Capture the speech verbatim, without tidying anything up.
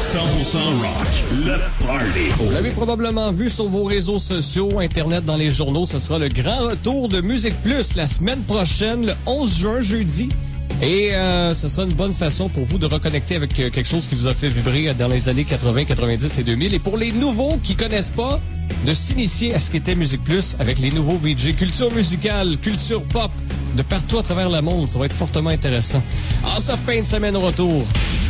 cent pour cent rock, le party. Vous l'avez probablement vu sur vos réseaux sociaux, Internet, dans les journaux. Ce sera le grand retour de Musique Plus la semaine prochaine, le onze juin, jeudi. Et euh, ce sera une bonne façon pour vous de reconnecter avec euh, quelque chose qui vous a fait vibrer dans les années quatre-vingts, quatre-vingt-dix et deux mille. Et pour les nouveaux qui connaissent pas, de s'initier à ce qu'était Musique Plus avec les nouveaux V J. Culture musicale, culture pop, de partout à travers le monde. Ça va être fortement intéressant. House of Pain semaine au retour.